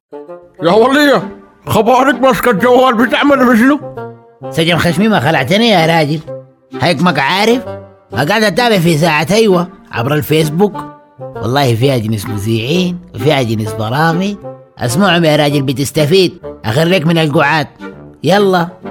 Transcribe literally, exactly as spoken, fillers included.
يا ولية، خبارك ماسكة الجوال بتعمل شنو؟ سجن خشمي ما خلعتني يا راجل. هيك عارف قاعد اتابع في ساعة ايوه عبر الفيسبوك. والله فيها جنس مذيعين وفيها جنس برامج. اسمعهم يا راجل بتستفيد. اخريك من القعاد. يلا.